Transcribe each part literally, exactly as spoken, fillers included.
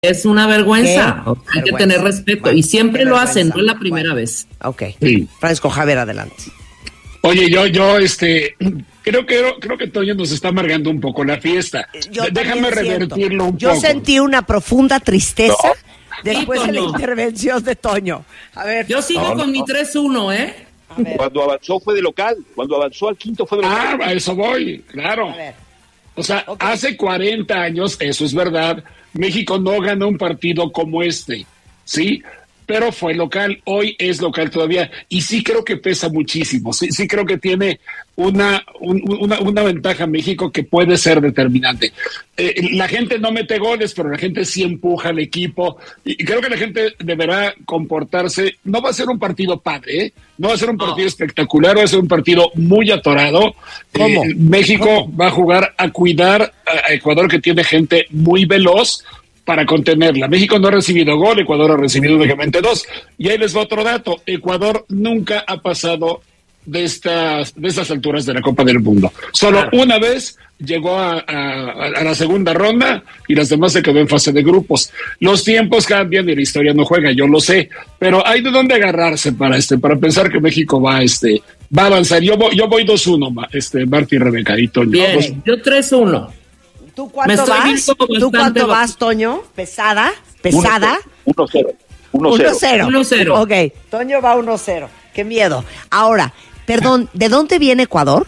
Es una vergüenza. Hay vergüenza. que tener respeto. Bueno, y siempre lo hacen, no es la primera bueno. vez. Ok. Sí. Francisco Javier, adelante. Oye, yo, yo, este, creo que creo que Toño nos está amargando un poco la fiesta. Yo Déjame también siento. revertirlo un Yo poco. sentí una profunda tristeza No. después Sí, de la Toño. intervención de Toño. A ver. Yo sigo No, no, con mi no. tres uno, ¿eh? A ver. Cuando avanzó fue de local. Cuando avanzó al quinto fue de Ah, local. a eso voy, claro. A ver. O sea, Ok. hace cuarenta años, eso es verdad, México no ganó un partido como este, ¿sí? Pero fue local, hoy es local todavía, y sí creo que pesa muchísimo, sí, sí creo que tiene una, un- una, una ventaja México que puede ser determinante. Eh, la gente no mete goles, pero la gente sí empuja al equipo, y creo que la gente deberá comportarse, no va a ser un partido padre, ¿eh? No va a ser un partido espectacular, va a ser un partido muy atorado. ¿Cómo? Eh, México va a jugar a cuidar a Ecuador, que tiene gente muy veloz para contenerla. México no ha recibido gol, Ecuador ha recibido únicamente dos. Y ahí les va otro dato. Ecuador nunca ha pasado de estas, de estas alturas de la Copa del Mundo. Solo una vez llegó a, a- a la segunda ronda y las demás se quedó en fase de grupos. Los tiempos cambian y la historia no juega, yo lo sé, pero hay de dónde agarrarse para este, para pensar que México va, este, va a avanzar. Yo voy, yo voy dos uno, ma- este, Marta y Rebeca y Toño. Bien, Dos- yo tres uno. ¿Tú Me cuánto estoy vas? viendo ¿Tú bastante cuánto bajo. vas, Toño? ¿Pesada? ¿Pesada? uno cero. uno uno cero. cero. uno cero. Ok, Toño va uno cero. Qué miedo. Ahora, perdón, ¿de dónde viene Ecuador?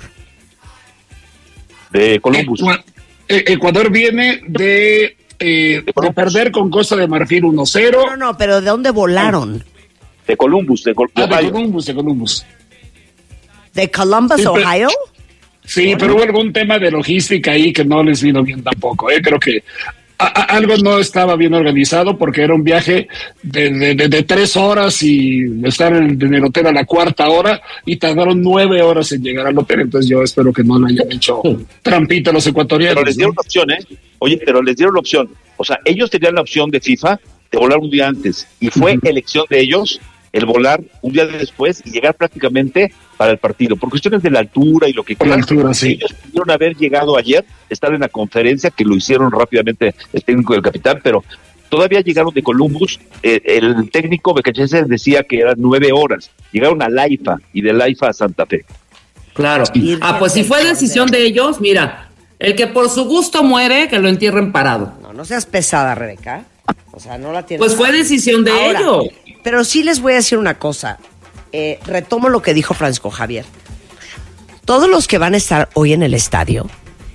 De Columbus. Ecua- eh, Ecuador viene de, eh, de perder con Costa de Marfil uno cero. No, no, pero ¿de dónde volaron? De Columbus, de, Col- de Ah, de Ohio. Columbus, de Columbus. ¿De Columbus, Sí, pero- Ohio? Sí, pero hubo algún tema de logística ahí que no les vino bien tampoco. ¿eh? Creo que a- a- algo no estaba bien organizado porque era un viaje de, de- de- de tres horas y estar en, en el hotel a la cuarta hora y tardaron nueve horas en llegar al hotel. Entonces yo espero que no le hayan hecho trampita a los ecuatorianos. Pero les ¿no? dieron la opción, ¿eh? Oye, pero les dieron la opción. O sea, ellos tenían la opción de FIFA de volar un día antes. Y fue elección de ellos el volar un día después y llegar prácticamente para el partido. Por cuestiones de la altura y lo que Por la altura, sí. Ellos pudieron haber llegado ayer, estar en la conferencia, que lo hicieron rápidamente el técnico del capitán, pero todavía llegaron de Columbus. Eh, el técnico Becachese decía que eran nueve horas. Llegaron a Laifa y de Laifa a Santa Fe. Claro. Virgen Ah, pues si del fue decisión de ellos, mira, el que por su gusto muere, que lo entierren parado. No, no seas pesada, Rebeca. O sea, no la tienes. Pues fue decisión de Ahora, ellos. Pero sí les voy a decir una cosa. Eh, retomo lo que dijo Francisco Javier. Todos los que van a estar hoy en el estadio,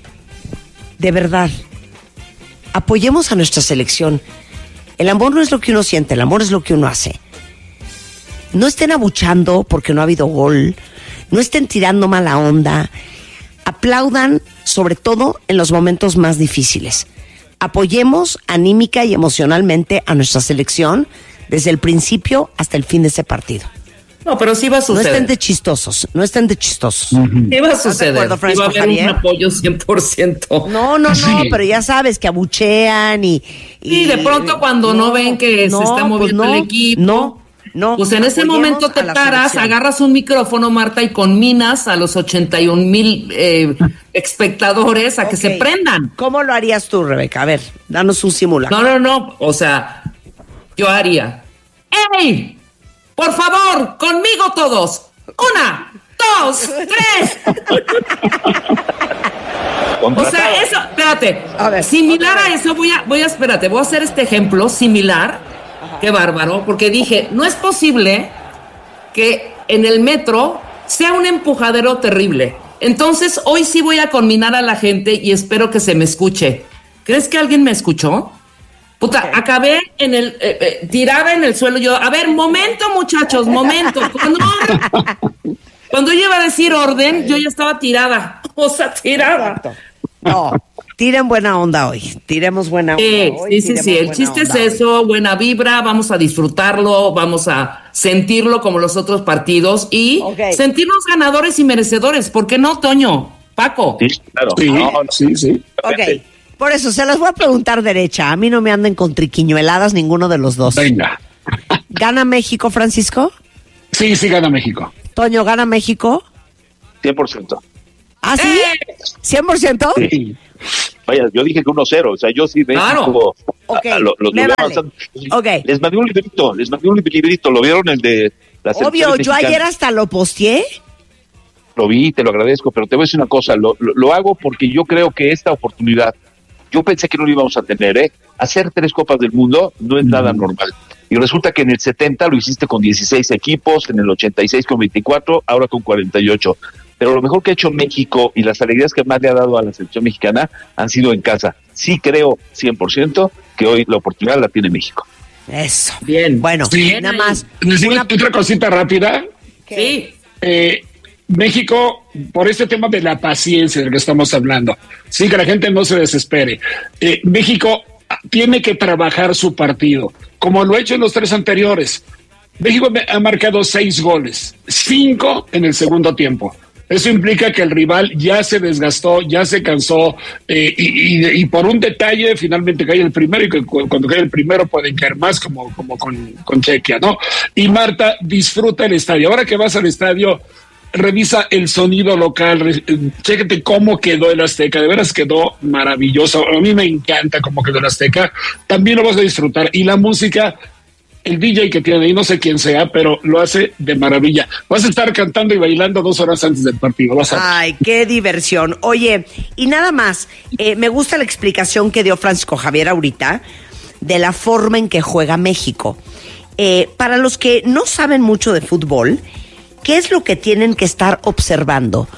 de verdad, apoyemos a nuestra selección. El amor no es lo que uno siente, el amor es lo que uno hace. No estén abuchando porque no ha habido gol, no estén tirando mala onda. Aplaudan, sobre todo en los momentos más difíciles. Apoyemos anímica y emocionalmente a nuestra selección desde el principio hasta el fin de ese partido. No, pero sí va a No suceder. estén de chistosos, no estén de chistosos. Sí va a ¿Estás de suceder. acuerdo, Sí Francisco va a haber Javier? un apoyo cien por ciento. No, no, no, Sí. pero ya sabes que abuchean y... Y de pronto cuando no ven que se está moviendo pues no, el equipo, No, no. Pues en ese apoyemos momento te a la paras, selección. agarras un micrófono, Marta, y conminas a los ochenta y un mil eh, espectadores a que Ok. se prendan. ¿Cómo lo harías tú, Rebeca? A ver, danos un simulacro. No, no, no. O sea, yo haría. ¡Ey! Por favor, conmigo todos. Una, dos, tres. O sea, eso, espérate. A ver, similar otra a eso, voy a, voy a, espérate, voy a hacer este ejemplo similar. Qué bárbaro, porque dije, no es posible que en el metro sea un empujadero terrible. Entonces, hoy sí voy a conminar a la gente y espero que se me escuche. ¿Crees que alguien me escuchó? Puta, acabé en el, eh, eh, tirada en el suelo. Yo, a ver, momento, muchachos, momento. Cuando, cuando yo iba a decir orden, yo ya estaba tirada. O sea, tirada. No, tiren buena onda hoy. Tiremos buena onda Sí, hoy. sí, sí, tiremos sí. El buena chiste es onda hoy. eso, buena vibra, vamos a disfrutarlo, vamos a sentirlo como los otros partidos y Ok. sentirnos ganadores y merecedores. ¿Por qué no, Toño? Paco. Sí, claro. Sí, No, no. sí, sí. Ok, por eso se las voy a preguntar derecha. A mí no me anden con triquiñueladas ninguno de los dos. Venga. ¿Gana México, Francisco? Sí, sí gana México. Toño, ¿gana México? cien por ciento. ¿Ah, sí? ¡Eh! ¿cien por ciento? Sí. Vaya, yo dije que uno cero, o sea, yo sí México, Claro. Okay, a, a, lo, lo, me lo vale. Okay. Les mandé un librito, les mandé un librito, ¿lo vieron el de la Obvio, yo mexicana? ayer hasta lo posteé. Lo vi, te lo agradezco, pero te voy a decir una cosa, lo, lo, lo hago porque yo creo que esta oportunidad, yo pensé que no lo íbamos a tener, ¿eh? Hacer tres Copas del Mundo no es mm. nada normal. Y resulta que en el setenta lo hiciste con dieciséis equipos, en el ochenta y seis con veinticuatro, ahora con cuarenta y ocho. Pero lo mejor que ha hecho México y las alegrías que más le ha dado a la selección mexicana han sido en casa. Sí creo cien por ciento que hoy la oportunidad la tiene México. Eso. Bien. Bueno, sí, nada más. ¿Les digo una... otra cosita rápida? ¿Qué? Sí. Eh, México, por este tema de la paciencia del que estamos hablando, sí, que la gente no se desespere. Eh, México tiene que trabajar su partido, como lo ha hecho en los tres anteriores. México ha marcado seis goles, cinco en el segundo tiempo. Eso implica que el rival ya se desgastó, ya se cansó, eh, y, y, y por un detalle finalmente cae el primero, y que cuando cae el primero pueden caer más, como, como con, con Chequia, ¿no? Y Marta disfruta el estadio. Ahora que vas al estadio, revisa el sonido local, chécate cómo quedó el Azteca, de veras quedó maravilloso. A mí me encanta cómo quedó el Azteca, también lo vas a disfrutar. Y la música, el D J que tiene ahí, no sé quién sea, pero lo hace de maravilla. Vas a estar cantando y bailando dos horas antes del partido. Vas a... Ay, qué diversión. Oye, y nada más, eh, me gusta la explicación que dio Francisco Javier ahorita de la forma en que juega México. Eh, para los que no saben mucho de fútbol, ¿qué es lo que tienen que estar observando?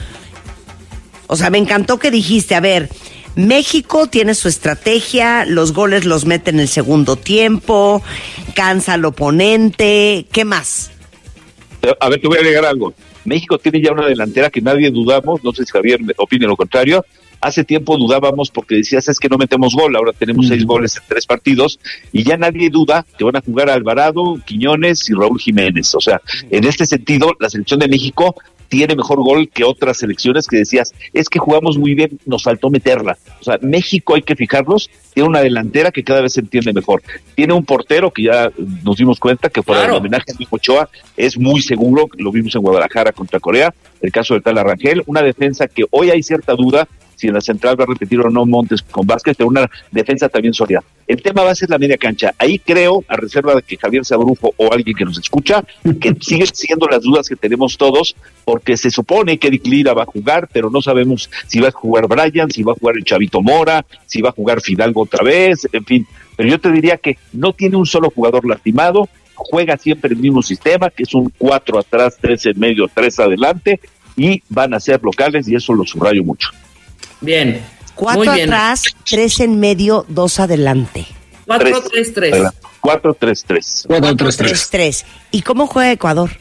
O sea, me encantó que dijiste, a ver, México tiene su estrategia, los goles los mete en el segundo tiempo, cansa al oponente, ¿qué más? A ver, te voy a agregar algo. México tiene ya una delantera que nadie dudamos, no sé si Javier opina lo contrario. Hace tiempo dudábamos porque decías, es que no metemos gol, ahora tenemos mm. seis goles en tres partidos, y ya nadie duda que van a jugar Alvarado, Quiñones y Raúl Jiménez. O sea, en este sentido, la selección de México tiene mejor gol que otras selecciones que decías, es que jugamos muy bien, nos faltó meterla. O sea, México, hay que fijarlos, tiene una delantera que cada vez se entiende mejor. Tiene un portero que ya nos dimos cuenta que por claro. el homenaje a Memo Ochoa es muy seguro, lo vimos en Guadalajara contra Corea, el caso de Tala Rangel, una defensa que hoy hay cierta duda si en la central va a repetir o no Montes con Vázquez, pero una defensa también sólida. El tema va a ser la media cancha. Ahí creo, a reserva de que Javier Sabrufo o alguien que nos escucha, que siguen siendo las dudas que tenemos todos, porque se supone que Eric Lira va a jugar, pero no sabemos si va a jugar Brian, si va a jugar el Chavito Mora, si va a jugar Fidalgo otra vez, en fin. Pero yo te diría que no tiene un solo jugador lastimado, juega siempre el mismo sistema, que es un cuatro atrás, tres en medio, tres adelante, y van a ser locales, y eso lo subrayo mucho. Bien. Cuatro muy bien. Atrás, tres en medio, dos adelante. Cuatro, tres, tres. Cuatro, tres, tres. Cuatro, tres, tres. tres. ¿Y cómo juega Ecuador?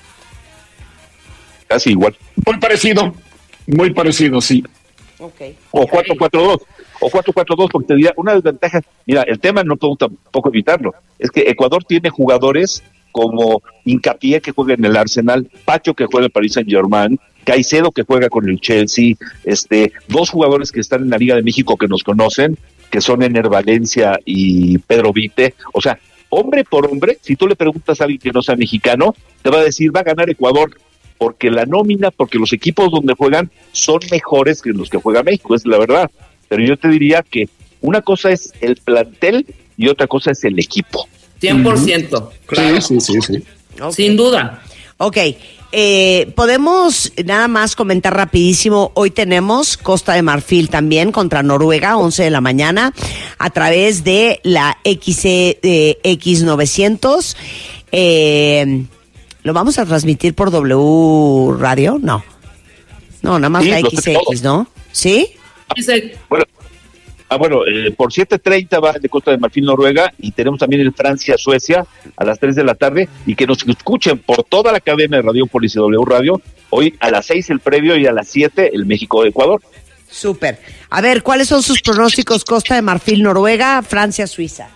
Casi igual. Muy parecido, muy parecido, sí. Okay. O cuatro, cuatro, dos. O cuatro, cuatro, dos, porque te diría, una desventaja, mira, el tema no puedo tampoco evitarlo, es que Ecuador tiene jugadores como Hincapié, que juega en el Arsenal, Pacho, que juega en el Paris Saint-Germain, Caicedo, que juega con el Chelsea, este, dos jugadores que están en la Liga de México que nos conocen, que son Ener Valencia y Pedro Vite. O sea, hombre por hombre, si tú le preguntas a alguien que no sea mexicano, te va a decir, va a ganar Ecuador, porque la nómina, porque los equipos donde juegan son mejores que los que juega México, es la verdad. Pero yo te diría que una cosa es el plantel y otra cosa es el equipo. cien por ciento. Uh-huh. Claro. Sí, sí, sí, sí. Okay. Sin duda. Ok, eh, podemos nada más comentar rapidísimo, hoy tenemos Costa de Marfil también contra Noruega, once de la mañana, a través de la X X novecientos, eh, ¿lo vamos a transmitir por W Radio? No, no, nada más sí, la X X, ¿no? ¿Sí? Bueno, ah, bueno eh, por siete treinta va el de Costa de Marfil, Noruega, y tenemos también el Francia-Suecia a las tres de la tarde, y que nos escuchen por toda la cadena de Radiopolis y W Radio, hoy a las seis el previo y a las siete el México-Ecuador. Súper. A ver, ¿cuáles son sus pronósticos? Costa de Marfil, Noruega, Francia-Suiza.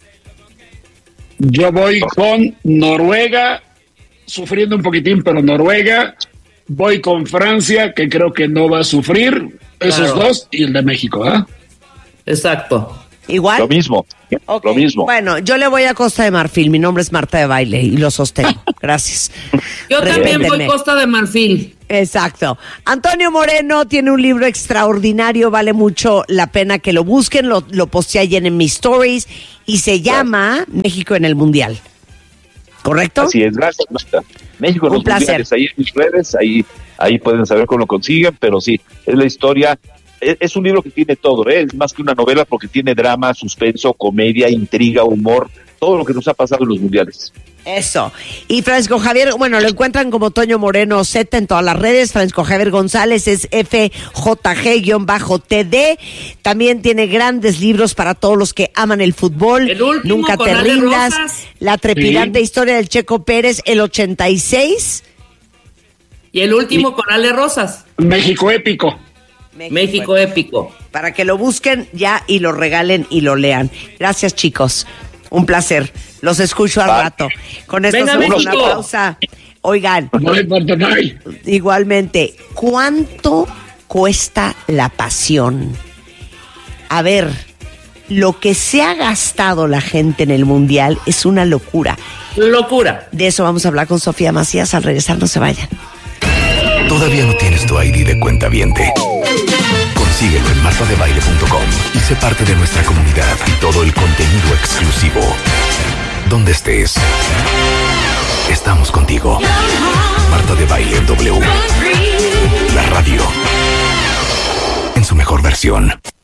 Yo voy con Noruega, sufriendo un poquitín, pero Noruega. Voy con Francia, que creo que no va a sufrir. Esos claro. dos, y el de México, ¿ah? ¿eh? Exacto. ¿Igual? Lo mismo, Okay. lo mismo. Bueno, yo le voy a Costa de Marfil. Mi nombre es Marta de Baile y lo sostengo. Gracias. Yo también voy Respétenme. Costa de Marfil. Exacto. Antonio Moreno tiene un libro extraordinario, vale mucho la pena que lo busquen, lo, lo posteé ayer en mis stories y se llama México en el Mundial. ¿Correcto? Así es, gracias, Marta. México en Un los placer. mundiales, ahí en mis redes, ahí, ahí pueden saber cómo lo consiguen, pero sí, es la historia. Es, es un libro que tiene todo, ¿eh? Es más que una novela porque tiene drama, suspenso, comedia, intriga, humor, todo lo que nos ha pasado en los mundiales. Eso. Y Francisco Javier, bueno, lo encuentran como Toño Moreno Z en todas las redes. Francisco Javier González es F J G T D. También tiene grandes libros para todos los que aman el fútbol. El último Nunca con te Ale rindas. Rosas. La trepidante Sí. historia del Checo Pérez, el ochenta y seis. Y el último con Ale Rosas. México épico. México épico. Para que lo busquen ya y lo regalen y lo lean. Gracias, chicos. Un placer. Los escucho al Bye. rato. Con esto Venga, hacemos una México. pausa. Oigan, No hay Marta, no hay. igualmente, ¿cuánto cuesta la pasión? A ver, lo que se ha gastado la gente en el Mundial es una locura. Locura. De eso vamos a hablar con Sofía Macías. Al regresar, no se vayan. ¿Todavía no tienes tu I D de cuentaviente? Consíguelo en marta de baile punto com y sé parte de nuestra comunidad y todo el contenido exclusivo. Donde estés, estamos contigo. Marta de Baile W. La radio en su mejor versión.